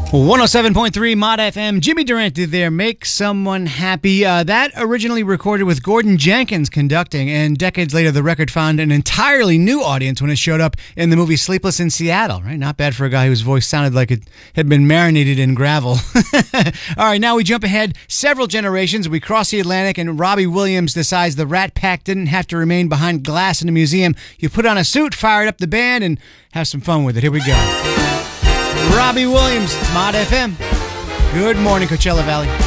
107.3 Mod FM. Jimmy Durante there, Make Someone Happy. That originally recorded with Gordon Jenkins conducting, and decades later the record found an entirely new audience when it showed up in the movie Sleepless in Seattle, right? Not bad for a guy whose voice sounded like it had been marinated in gravel. All right, now we jump ahead several generations. We cross the Atlantic and Robbie Williams decides the Rat Pack didn't have to remain behind glass in a museum. You put on a suit, fire up the band, and have some fun with it. Here we go. Robbie Williams, Mod FM. Good morning, Coachella Valley.